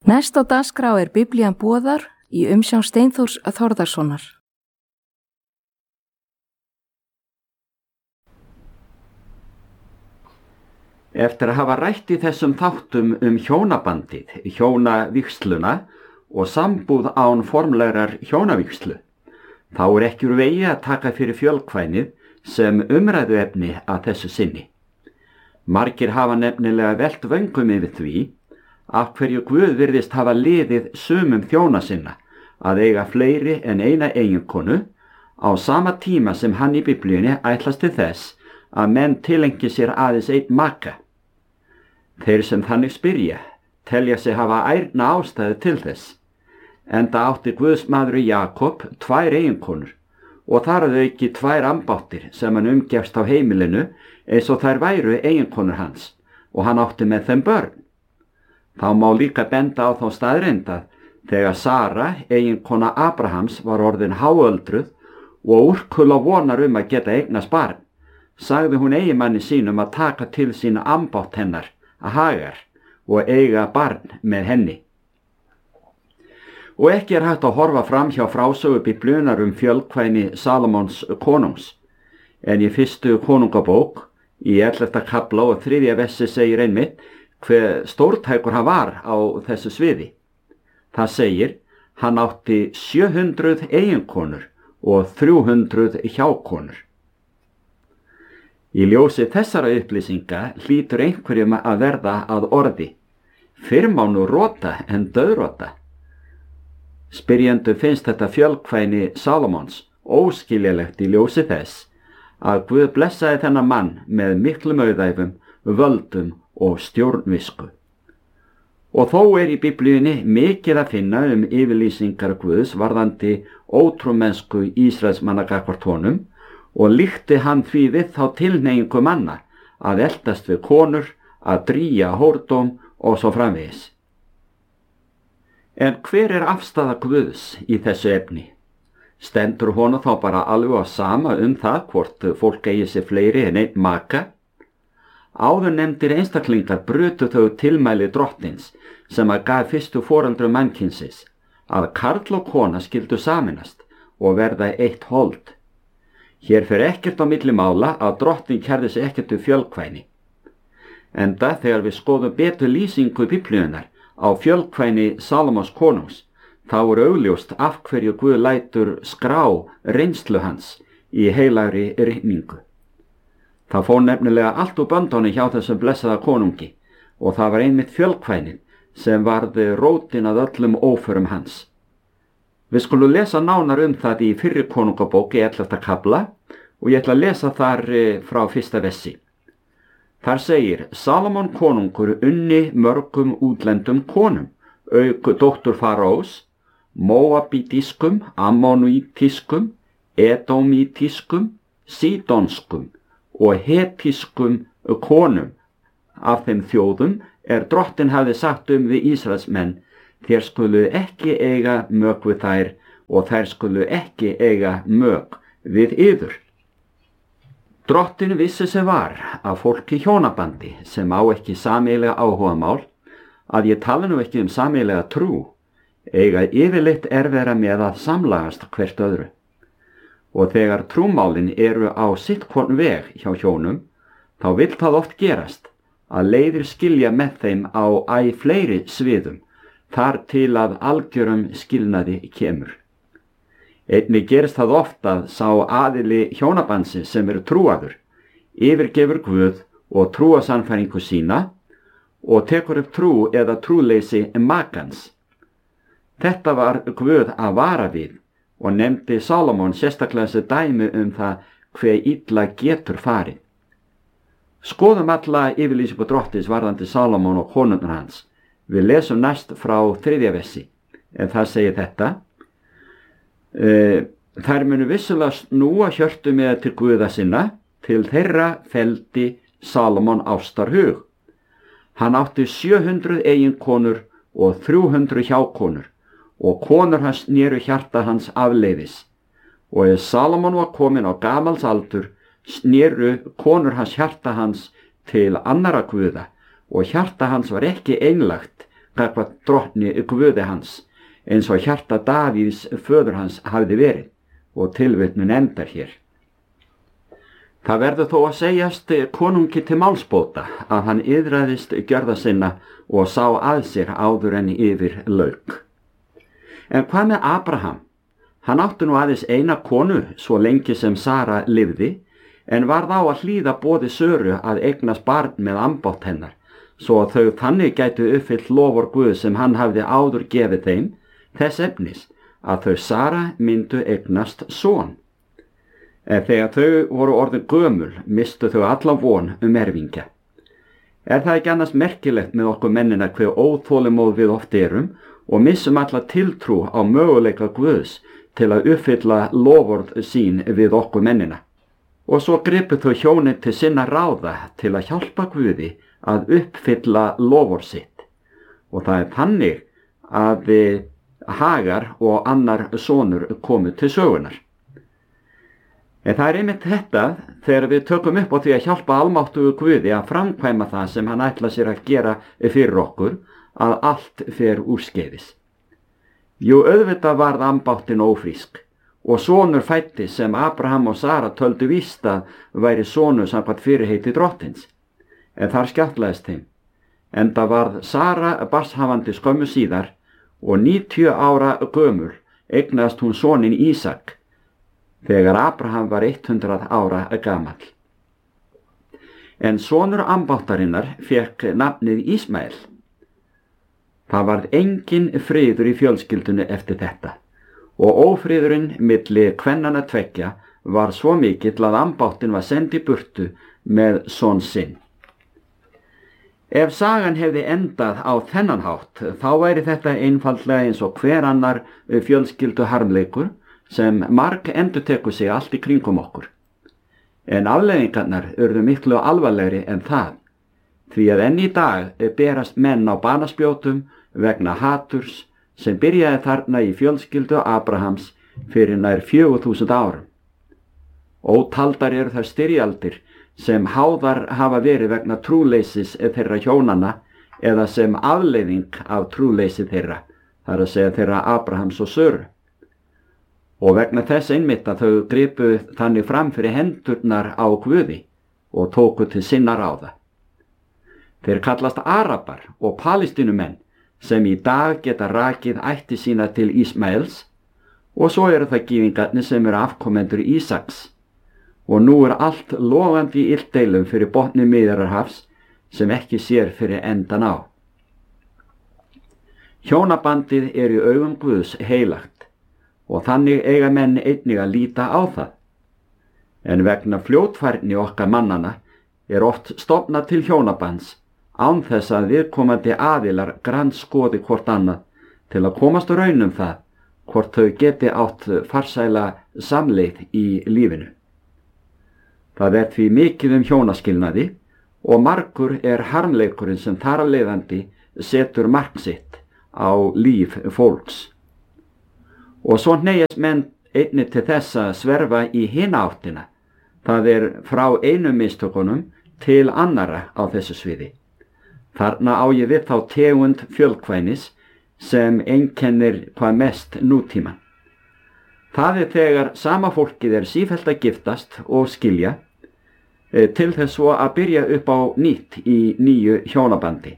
Næst á dagskrá Biblían boðar í umsjón Steinþórs Þórðarsonar. Eftir að hafa rætt í þessum þáttum hjónabandið, hjónavígsluna og sambúð án formlegrar hjónavígslu, þá ekki úr vegi að taka fyrir fjölkvænið sem umræðuefni að þessu sinni. Margir hafa nefnilega velt vöngum yfir því af hverju Guð virðist hafa liðið sumum þjóna sinna að eiga fleiri en eina eiginkonu á sama tíma sem hann í Biblíunni ætlast til þess að menn tilengi sér aðeins einn maka. Þeir sem þannig spyrja telja sig hafa ærna ástæðu til þess, enda átti Guðsmaður Jakob 2 eiginkonur og þar að auki 2 ambáttir sem hann umgefst á heimilinu eins og þær væru eiginkonur hans og hann átti með þeim börn. Þá má líka benda á þá staðreynd að þegar Sara, eiginkona Abrahams, var orðin háöldruð og úrkula vonar að geta eignast barn, sagði hún eiginmanni sínum að taka til sín ambátt hennar, Hagar, og eiga barn með henni. Og ekki hægt að horfa fram hjá frásögu Biblíunnar fjölkvæni Salómons konungs, en í 1. konungabók, í 11. kafla og 3. versi segir einmitt hve stórtækur hann var á þessu sviði. Það segir, hann átti 700 eiginkonur og 300 hjákonur. Í ljósi þessara upplýsinga hlýtur einhverjum að verða að orði. Fyrr má nú rota en dauðrota. Spyrjendu finnst þetta fjölkvæni Salómons óskiljalegt í ljósi þess að Guð blessaði þennan mann með miklum auðæfum, völdum og stjórnvisku. Og þó í Biblíunni mikið að finna yfirlýsingar Guðs varðandi ótrúmennsku Ísraelsmanna gagnvart honum og líkti hann því við þá tilhneigingu manna að eltast við konur, að drýja hórdóm og svo framvegis. En hver afstaða Guðs í þessu efni? Stendur honum þá bara alveg á sama það hvort fólk eigi sér fleiri en einn maka? Áður nefndir einstaklingar brutu þau tilmæli drottins sem að gaf fyrstu foreldrum mannkynsins að karl og kona skyldu saminast og verða eitt hold. Hér fer ekkert á milli mála að drottin kærði sig ekkert fjölkvæni. Enda þegar við skoðum betur lýsingu Biblíunnar á fjölkvæni Salómons konungs, þá augljóst af hverju Guð lætur skrá reynslu hans í heilagri ritningu. Það fór nefnilega allt úr böndunum hjá þessum blessaða konungi og það var einmitt fjölkvænin sem varð rótin að öllum óförum hans. Við skulum lesa nánar það í 1. konungabók í 11. kafla og ég ætla að lesa þar frá 1. versi. Þar segir, Salómon konungur unni mörgum útlendum konum, auk dóttur Faraós, Móabítískum, Ammonítískum, Edómítískum, Sídonskum og hetískum konum af þeim þjóðum drottin hafði sagt við Ísraelsmenn, þér skulu ekki eiga mök við þær og þær skulu ekki eiga mök við yður. Drottin vissi sem var að fólki hjónabandi sem á ekki sameiginlega áhugamál, að ég tala nú ekki sameiginlega trú, eiga yfirleitt erfiðara með að samlagast hvert öðru. Og þegar trúmálin á sitt hvorn veg hjá hjónum, þá vill það oft gerast að leiðir skilja með þeim á fleiri sviðum, þar til að algjörum skilnaði kemur. Einnig gerist það oft að sá aðili hjónabansi sem trúaður, yfirgefur Guð og trúasannfæringu sína og tekur upp trú eða trúleysi makans. Þetta var Guð að vara við og nefndi Salómon sérstaklega þessi dæmi það hve illa getur farið. Skoðum alla yfirlýsingu drottins varðandi Salómon og konurnar hans. Við lesum næst frá 3. versi, en það segir þetta. Þær munu vissulega snúa hjörtu með til Guða sinna, til þeirra feldi Salómon ástarhug. Hann átti 700 eiginkonur og 300 hjákonur, og konur hans snéru hjarta hans afleiðis. Og Salómon var kominn á gamals aldur, snéru konur hans hjarta hans til annara guða, og hjarta hans var ekki einlægt gagnvart drottni Guði hans, eins og hjarta Davíðs föður hans hafði verið, og tilvitnun endar hér. Það verður þó að segjast konungi til málsbóta að hann iðraðist gjörða sinna og sá að sér áður en yfir lauk. En hvað með Abraham? Hann átti nú aðeins eina konu svo lengi sem Sara lifði, en varð á að hlýða boði Söru að eignast barn með ambátt hennar, svo að þau þannig gætu uppfyllt lofur Guð sem hann hafði áður gefið þeim, þess efnis að þau Sara myndu eignast son. En þegar þau voru orðin gömul, mistu þau alla von erfingja. Það ekki annars merkilegt með okkur mennina hve óþolinmóð við oft erum og missum alla tiltrú á möguleika Guðs til að uppfylla loforð sín við okkur mennina. Og svo gripu þau hjónin til sinna ráða til að hjálpa Guði að uppfylla loforð sitt. Og það þannig að Hagar og annar sonur komu til sögunar. En það einmitt þetta þegar við tökum upp á því að hjálpa almáttugu Guði að framkvæma það sem hann ætla sér að gera fyrir okkur, að allt fer úrskeiðis. Jú, auðvitað varð ambáttin ófrísk og sonur fæddist sem Abraham og Sara töldu víst að væri sonur samkvæmt fyrirheiti drottins. En þar skjátlaðist þeim, enda varð Sara barnshafandi skömmu síðar og 90 ára gömul eignaðist hún soninn Ísak, þegar Abraham var 100 ára gamall. En sonur ambáttarinnar fékk nafnið Ísmael. Það varð engin friður í fjölskyldunni eftir þetta og ófriðurinn milli kvennanna tveggja var svo mikill að ambáttin var send í burtu með son sinn. Ef sagan hefði endað á þennan hátt, þá væri þetta einfaldlega eins og hver annar fjölskyldu harmleikur sem marg endurtekur sig allt í kringum okkur. En afleiðingarnar urðu miklu alvarlegri en það, því að enn í dag berast menn á banaspjótum vegna haturs sem byrjaði þarna í fjölskyldu Abrahams fyrir nær 4000 árum. Ótaldar eru þær styrjaldir sem háðar hafa verið vegna trúleysis þeirra hjónanna eða sem afleiðing af trúleysi þeirra, þar að segja þeirra Abrahams og Söru. Og vegna þess einmitt að þau gripu þannig fram fyrir hendurnar á Guði og tóku til sinna ráða. Þeir kallast Arabar og Palestínumenn sem í dag geta rakið ætti sína til Ísmaels og svo eru það gyðingarnir sem eru afkomendur Ísaks. Og nú allt logandi í illdeilum fyrir botni Miðjarðarhafs sem ekki sér fyrir endan á. Hjónabandið í augum Guðs heilagt og þannig eiga menn einnig að líta á það. En vegna fljótfærni okkar mannana oft stofnað til hjónabands án þess að viðkomandi aðilar grandskoði hvort annað til að komast á raun það hvort þau geti átt farsæla samleið í lífinu. Það því mikið hjónaskilnaði og margur harmleikurinn sem þar af leiðandi setur mark sitt á líf fólks. Og svo hneigjast menn einnig til þess að sverfa í hina áttina, það frá einum mistökunum til annara á þessu sviði. Þarna á ég við þá tegund fjölkvænis sem einkennir hvað mest nútíman. Það þegar sama fólkið sífellt að giftast og skilja til þess svo að byrja upp á nýtt í nýju hjónabandi.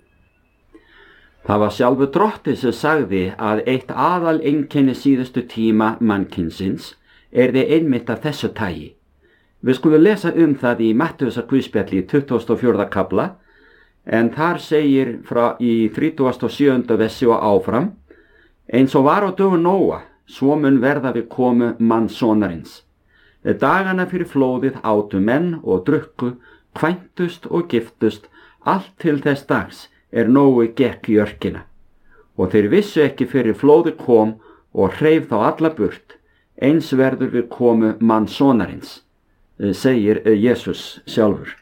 Það var sjálfur Drottinn sem sagði að eitt aðal einkenni síðustu tíma mannkynsins einmitt af þessu tagi. Við skulum lesa það í Mattheusar guðspjalli í 24. kafla, en þar segir frá í 37. versi og áfram: eins og var á dögum Nóa, svo mun verða við komu mannssonarins. Dagana fyrir flóðið átu menn og drukku, kvæntust og giftust, allt til þess dags Nói gekk í örkina. Og þeir vissu ekki fyrir flóðið kom og hreif þá alla burt, eins verður við komu mannssonarins, segir Jesús sjálfur.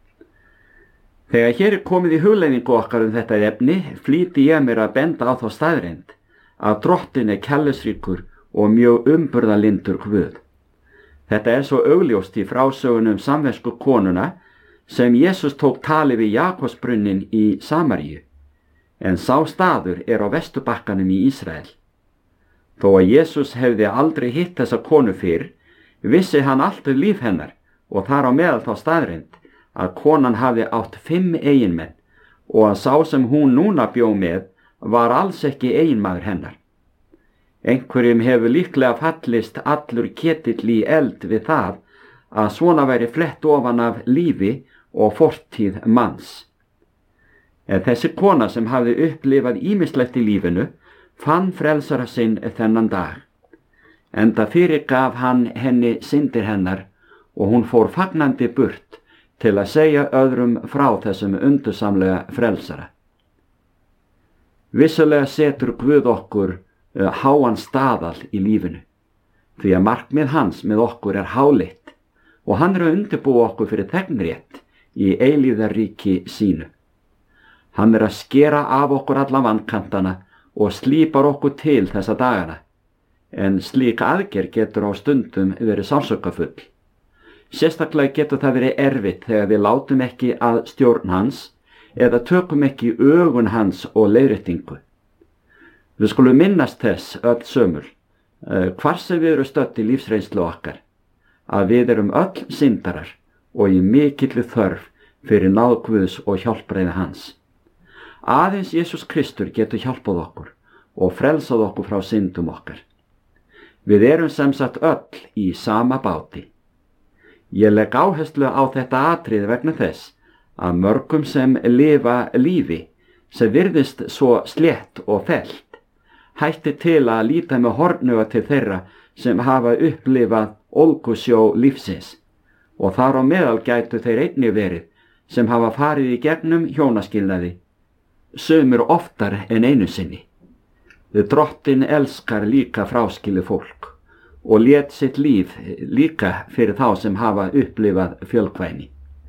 Þegar hér komið í hugleiðingu okkar þetta efni, flýti ég mér að benda á þá staðreynd að Drottinn kærleiksríkur og mjög umburðarlyndur Guð. Þetta svo augljóst í frásögunum samvesku konuna sem Jesús tók tali við Jakobsbrunnin í Samaríu. en sá staður á Vesturbakkanum í Ísrael. Þó að Jesús hefði aldrei hitt þessa konu fyrr, vissi hann allt líf hennar og þar á meðal þá staðreynd að konan hafði átt 5 eiginmenn og að sá sem hún núna bjó með var alls ekki eiginmaður hennar. Einhverjum hefur líklega fallist allur ketill í eld við það að svona væri flett ofan af lífi og fortíð manns. En þessi kona sem hafði upplifað ýmislegt í lífinu fann frelsara sinn þennan dag. Enda fyrirgaf hann henni syndir hennar og hún fór fagnandi burt til að segja öðrum frá þessum undursamlega frelsara. Vissulega setur Guð okkur háan staðal í lífinu, því að markmið hans með okkur háleitt og hann að undirbúa okkur fyrir þegnrétt í eilífðarríki sínu. Hann að skera af okkur alla vankantana og slípar okkur til þessa dagana, en slík aðgerð getur á stundum verið sársaukafull. Sérstaklega getur það verið erfitt þegar við látum ekki að stjórn hans eða tökum ekki ögun hans og leiðréttingu. Við skulum minnast þess öll sömul, hvar sem við erum stödd í lífsreynslu okkar, að við erum öll syndarar og í mikilli þörf fyrir náð Guðs og hjálpræði hans. Aðeins Jesús Kristur getur hjálpað okkur og frelsað okkur frá syndum okkar. Við erum sem sagt öll í sama báti. Ég legg áherslu á þetta atriði vegna þess að mörgum sem lifa lífi sem virðist svo slétt og fellt hætti til að líta með hornuga til þeirra sem hafa upplifað ólgusjó lífsins og þar á meðal gætu þeir einnig verið sem hafa farið í gegnum hjónaskilnaði, sumir oftar en einu sinni. Drottinn elskar líka fráskilið fólk og lét sitt líf líka fyrir þá sem hafa upplifað fjölkvæni.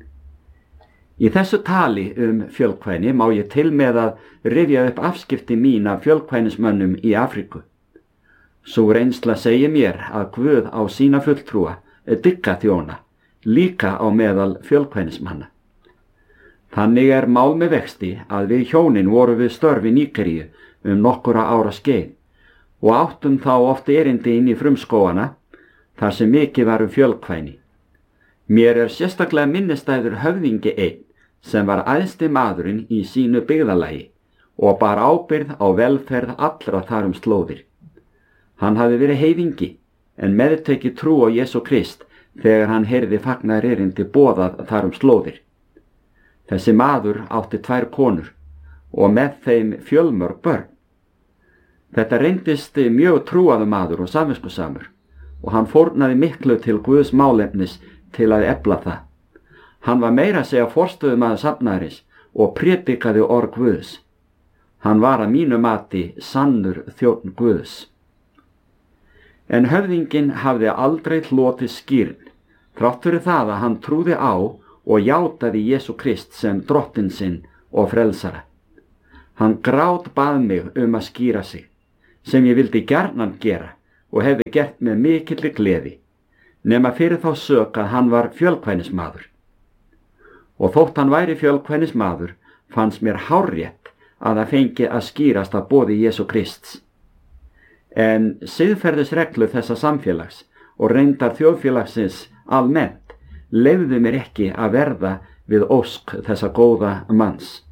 Í þessu tali fjölkvæni má ég til með að rifja upp afskipti mín af fjölkvænismönnum í Afríku. Sú reynsla segir mér að Guð á sína fulltrúa dygga þjóna, líka á meðal fjölkvænismanna. Þannig mál með vexti að við hjónin voru við störf í Nígeríu nokkura ára skeið og áttum þá oft erindi inn í frumskógana þar sem mikið var fjölkvæni. Mér sérstaklega minnistæður höfðingi einn sem var æðsti maðurinn í sínu byggðalagi og bar ábyrgð á velferð allra þar slóðir. Hann hafði verið heiðingi en meðtekið trú á Jesú Krist þegar hann heyrði fagnaðarerindi boðað þar slóðir. Þessi maður átti 2 konur og með þeim fjölmörg börn. Þetta reyndist mjög trúaður maður og samviskusamur og hann fórnaði miklu til Guðs málefnis til að efla það. Hann var meira að segja forstöðumaður safnaðarins og prédikaði orð Guðs. Hann var að mínu mati sannur þjónn Guðs. En höfðinginn hafði aldrei hlotið skírn, þrátt fyrir það að hann trúði á og játaði Jesú Krist sem drottinn sinn og frelsara. Hann grátbað mig að skíra sig, sem ég vildi gjarnan gera og hefði gert með mikilli gleði, nema fyrir þá sök að hann var fjölkvænismaður. Og þótt hann væri fjölkvænismaður, fannst mér hárrétt að það fengi að skýrast að boði Jesú Krists. En siðferðisreglu þessa samfélags og reyndar þjóðfélagsins almennt leyfðu mér ekki að verða við ósk þessa góða manns.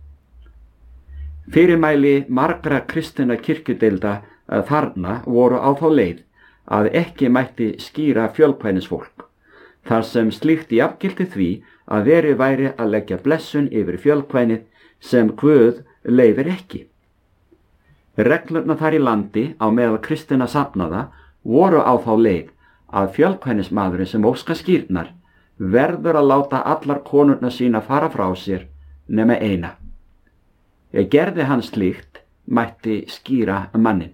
Fyrirmæli margra kristinna kirkjudeilda þarna voru á þá leið að ekki mætti skýra fjölkvænisfólk, þar sem slíkt jafngilti því að verið væri að leggja blessun yfir fjölkvænið sem Guð leyfir ekki. Reglurnar þar í landi á meðal kristinna safnaða voru á þá leið að fjölkvænismaðurinn sem óska skírnar verður að láta allar konurnar sína fara frá sér nema eina. Gerði hann slíkt, mætti skýra mannin.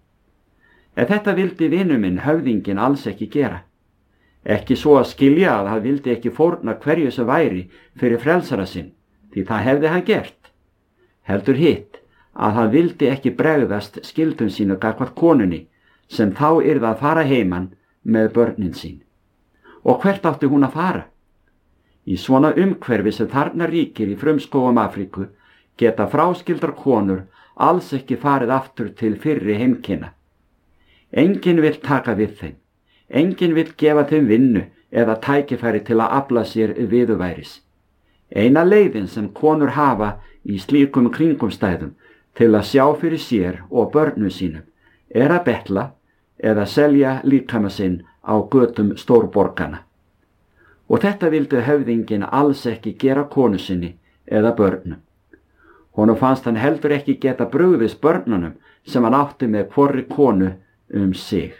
En þetta vildi vinur minn höfðinginn alls ekki gera. Ekki svo að skilja að hann vildi ekki fórna hverju sem væri fyrir frelsara sinn, því það hefði hann gert. Heldur hitt að hann vildi ekki bregðast skyldum sínu gagnvart konunni sem þá yrði að fara heiman með börnin sín. Og hvert átti hún að fara? Í svona umhverfi sem þarna ríkir í frumskógum Afríku geta fráskildar konur alls ekki farið aftur til fyrri heimkynna. Enginn vill taka við þeim, enginn vill gefa þeim vinnu eða tækifæri til að afla sér viðurværis. Eina leiðin sem konur hafa í slíkum kringumstæðum til að sjá fyrir sér og börnum sínum er að betla eða selja líkama sinn á götum stórborgana. Og þetta vildi höfðinginn alls ekki gera konu sinni eða börnum. Honum fannst hann heldur ekki geta brugðist börnunum sem hann átti með hvorri konu sig.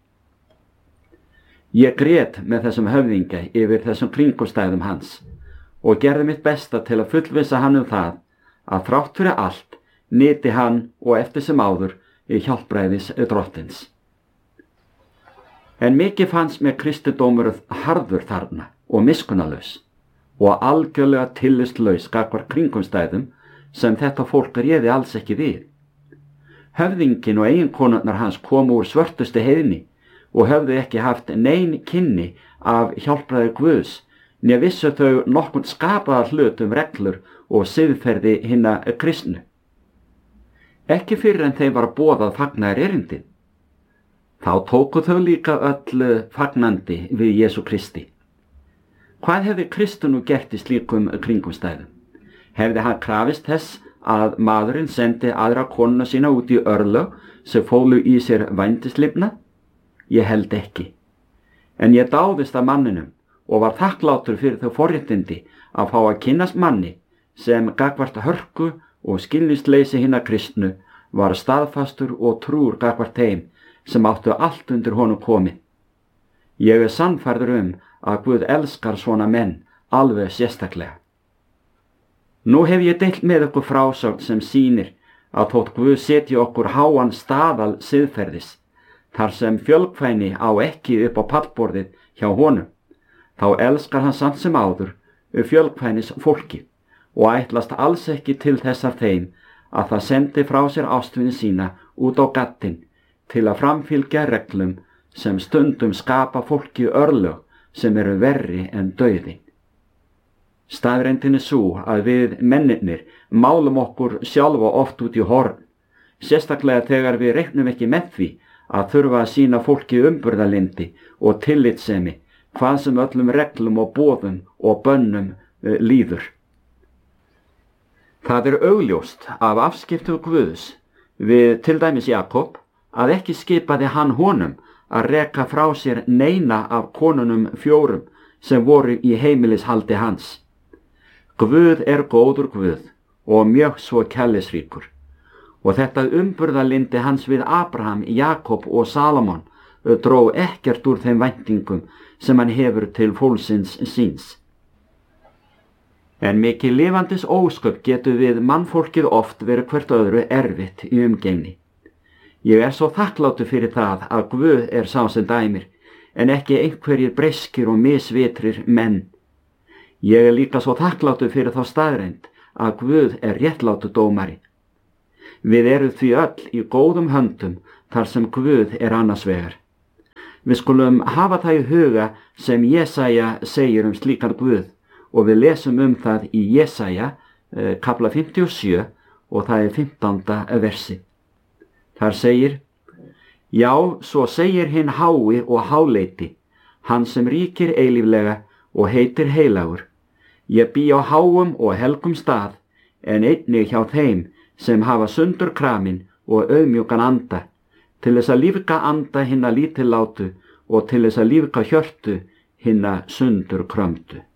Ég grét með þessum höfðinga yfir þessum kringumstæðum hans og gerði mitt besta til að fullvissa hann það að þrátt fyrir allt nyti hann og eftir sem áður í hjálpræðis drottins. En mikið fannst með kristindómur harður þarna og miskunnalaus og algjörlega tillitslaus gagnvart kringumstæðum sem þetta fólk réði alls ekki við. Höfðinginn og eiginkonurnar hans komu úr svörtustu heiðni og höfðu ekki haft nein kynni af hjálpræði Guðs, né vissu þau nokkurn skapaða hlut reglur og siðferði hinna kristnu. Ekki fyrr en þeim var boðað fagnaðar erindið. Þá tóku þau líka öll fagnandi við Jesú Kristi. Hvað hefði Kristur nú gert í slíkum kringumstæðum? Hefði hann krafist þess að maðurinn sendi aðra konuna sína út í örlög sem fólu í sér vændislifnað? Ég held ekki. En ég dáðist að manninum og var þakklátur fyrir þau forréttindi að fá að kynnast manni sem gagnvart hörku og skilningsleysi hinna kristnu var staðfastur og trúr gagnvart þeim sem áttu allt undir honum komið. Ég sannfærður að Guð elskar svona menn alveg sérstaklega. Nú hef ég deilt með okkur frásögn sem sýnir að þótt Guð setji okkur háan staðal siðferðis, þar sem fjölkvæni á ekki upp á pallborðið hjá honum, þá elskar hann samt sem áður fjölkvænis fólki og ætlast alls ekki til þessar þeim að það sendi frá sér ástvini sína út á gaddinn til að framfylgja reglum sem stundum skapa fólki örlög sem eru verri en dauði. Staðreyndin sú að við mennirnir málum okkur sjálfa oft út í horn, sérstaklega þegar við reiknum ekki með því að þurfa að sýna fólki umburðarlyndi og tillitssemi hvað sem öllum reglum og boðum og bönnum líður. Það er augljóst af afskiptum Guðs við til dæmis Jakob að ekki skipaði hann honum að reka frá sér neina af konunum 4 sem voru í heimilishaldi hans. Guð er góður Guð og mjög svo kærleiksríkur og þetta umburðarlyndi hans við Abraham, Jakob og Salomon dró ekkert úr þeim væntingum sem hann hefur til fólksins síns. En mikið lifandis ósköp getur við mannfólkið oft verið hvert öðru erfitt í umgengni. Ég er svo þakklátur fyrir það að Guð er sá sem dæmir, en ekki einhverjir breskir og misvitrir menn. Ég er líka svo þakklátur fyrir þá staðreynd að Guð er réttlátur dómari. Við erum því öll í góðum höndum þar sem Guð er annars vegar. Við skulum hafa það í huga sem Jesaja segir slíkan Guð og við lesum það í Jesaja kafla 57 og það er 15. versi. Þar segir: Já, svo segir hinn hái og háleiti, hann sem ríkir eilíflega og heitir heilagur. Ég bý á háum og helgum stað, en einnig hjá þeim sem hafa sundurkramin og auðmjúkan anda, til þess að lífga anda hinna lítillátu og til þess að lífga hjörtu hinna sundurkrömdu.